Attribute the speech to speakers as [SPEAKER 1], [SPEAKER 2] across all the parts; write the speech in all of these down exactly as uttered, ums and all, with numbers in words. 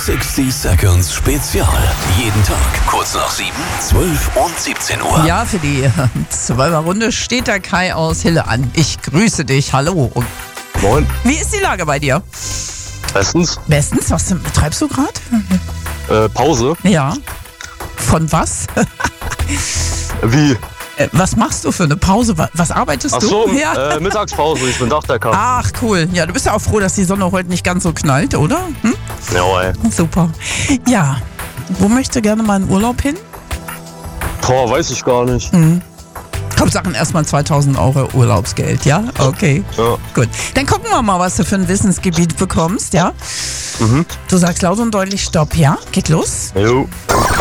[SPEAKER 1] sixty Seconds Spezial. Jeden Tag kurz nach sieben, zwölf und siebzehn Uhr.
[SPEAKER 2] Ja, für die äh, zwölfer Runde steht der Kai aus Hille an. Ich grüße dich, hallo. Und
[SPEAKER 3] Moin.
[SPEAKER 2] wie ist die Lage bei dir?
[SPEAKER 3] Bestens.
[SPEAKER 2] Bestens, was betreibst du gerade?
[SPEAKER 3] Äh, Pause.
[SPEAKER 2] Ja. Von was?
[SPEAKER 3] Wie?
[SPEAKER 2] Äh, was machst du für eine Pause? Was, was arbeitest
[SPEAKER 3] Ach so,
[SPEAKER 2] du? Ja.
[SPEAKER 3] äh, Mittagspause, ich bin Dachdecker.
[SPEAKER 2] Ach, cool. Ja, du bist ja auch froh, dass die Sonne heute nicht ganz so knallt, oder? Hm?
[SPEAKER 3] Ja, ey.
[SPEAKER 2] Super. Ja, wo möchtest du gerne mal in Urlaub hin?
[SPEAKER 3] Boah, weiß ich gar nicht.
[SPEAKER 2] Mhm. Hauptsache erstmal zweitausend Euro Urlaubsgeld, ja? Okay.
[SPEAKER 3] Ja.
[SPEAKER 2] Gut. Dann gucken wir mal, was du für ein Wissensgebiet bekommst, ja?
[SPEAKER 3] Mhm.
[SPEAKER 2] Du sagst laut und deutlich Stopp, ja? Geht los.
[SPEAKER 3] Jo.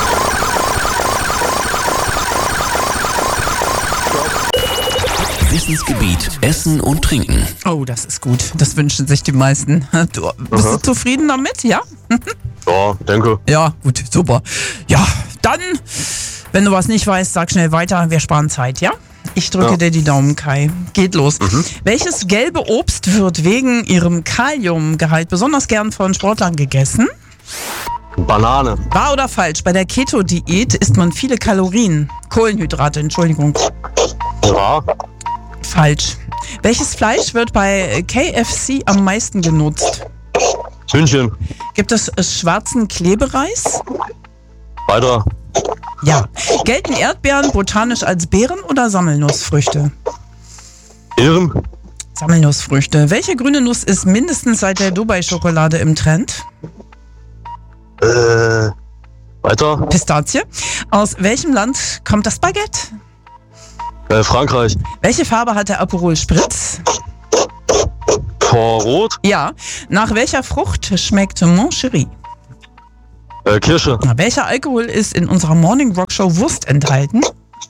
[SPEAKER 1] Wissensgebiet Essen und Trinken.
[SPEAKER 2] Oh, das ist gut. Das wünschen sich die meisten. Du, bist
[SPEAKER 3] Aha.
[SPEAKER 2] du zufrieden damit, ja?
[SPEAKER 3] Ja, denke.
[SPEAKER 2] Ja, gut, super. Ja, dann, wenn du was nicht weißt, sag schnell weiter. Wir sparen Zeit, ja? Ich drücke
[SPEAKER 3] Ja.
[SPEAKER 2] dir die Daumen, Kai. Geht los.
[SPEAKER 3] Mhm.
[SPEAKER 2] Welches gelbe Obst wird wegen ihrem Kaliumgehalt besonders gern von Sportlern gegessen?
[SPEAKER 3] Banane.
[SPEAKER 2] Wahr oder falsch? Bei der Keto-Diät isst man viele Kalorien. Kohlenhydrate, Entschuldigung.
[SPEAKER 3] Ja.
[SPEAKER 2] Falsch. Welches Fleisch wird bei K F C am meisten genutzt?
[SPEAKER 3] Hühnchen.
[SPEAKER 2] Gibt es schwarzen Klebereis?
[SPEAKER 3] Weiter.
[SPEAKER 2] Ja. Gelten Erdbeeren botanisch als Beeren oder Sammelnussfrüchte?
[SPEAKER 3] Ehren.
[SPEAKER 2] Sammelnussfrüchte. Welche grüne Nuss ist mindestens seit der Dubai-Schokolade im Trend?
[SPEAKER 3] Äh. Weiter.
[SPEAKER 2] Pistazie. Aus welchem Land kommt das Baguette?
[SPEAKER 3] Äh, Frankreich.
[SPEAKER 2] Welche Farbe hat der Aperol Spritz?
[SPEAKER 3] Boah, rot.
[SPEAKER 2] Ja. Nach welcher Frucht schmeckt Moncherie?
[SPEAKER 3] Äh, Kirsche.
[SPEAKER 2] Welcher Alkohol ist in unserer Morning Rock Show Wurst enthalten?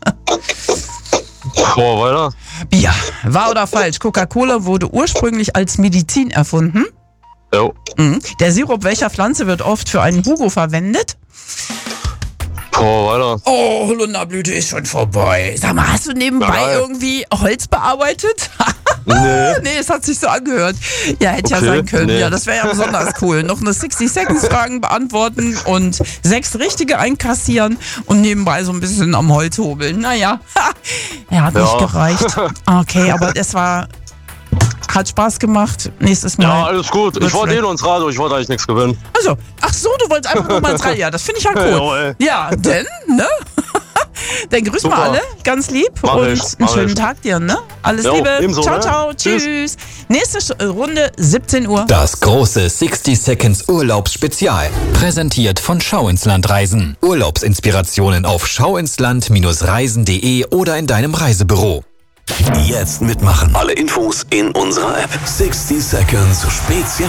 [SPEAKER 3] Boah, weiter.
[SPEAKER 2] Bier. Wahr oder falsch? Coca-Cola wurde ursprünglich als Medizin erfunden.
[SPEAKER 3] Jo.
[SPEAKER 2] Mhm. Der Sirup welcher Pflanze wird oft für einen Hugo verwendet?
[SPEAKER 3] Boah, weiter.
[SPEAKER 2] Oh, Holunderblüte ist schon vorbei. Sag mal, hast du nebenbei
[SPEAKER 3] Geil.
[SPEAKER 2] irgendwie Holz bearbeitet?
[SPEAKER 3] Nee.
[SPEAKER 2] Nee, es hat sich so angehört. Ja, hätte ja
[SPEAKER 3] Okay,
[SPEAKER 2] sein können.
[SPEAKER 3] nee.
[SPEAKER 2] Ja, das wäre ja besonders cool. Noch eine sixty Seconds Fragen beantworten und sechs richtige einkassieren und nebenbei so ein bisschen am Holz hobeln. Naja, er hat
[SPEAKER 3] Ja.
[SPEAKER 2] nicht gereicht. Okay, aber es war, hat Spaß gemacht. Nächstes Mal.
[SPEAKER 3] Ja, alles gut. Ich
[SPEAKER 2] wird's
[SPEAKER 3] wollte eh
[SPEAKER 2] vielleicht-
[SPEAKER 3] nur ins Radio, ich wollte eigentlich nichts gewinnen.
[SPEAKER 2] Also, ach so, du wolltest einfach nur mal ins Radio. Ja, das finde ich ja cool.
[SPEAKER 3] Jawohl.
[SPEAKER 2] Ja, denn, ne? Dann grüßen wir
[SPEAKER 3] Super.
[SPEAKER 2] alle ganz lieb
[SPEAKER 3] Mach
[SPEAKER 2] und
[SPEAKER 3] ich,
[SPEAKER 2] einen
[SPEAKER 3] mach
[SPEAKER 2] schönen
[SPEAKER 3] ich.
[SPEAKER 2] Tag dir, ne? Alles
[SPEAKER 3] Jo,
[SPEAKER 2] Liebe.
[SPEAKER 3] ebenso,
[SPEAKER 2] ciao,
[SPEAKER 3] ne?
[SPEAKER 2] ciao.
[SPEAKER 3] Tschüss.
[SPEAKER 2] Tschüss. Nächste Sch- Runde siebzehn Uhr.
[SPEAKER 1] Das große sixty Seconds Urlaubsspezial. Präsentiert von Schau ins Land Reisen. Urlaubsinspirationen auf schauinsland reisen punkt de oder in deinem Reisebüro. Jetzt mitmachen. Alle Infos in unserer App. sixty Seconds Spezial.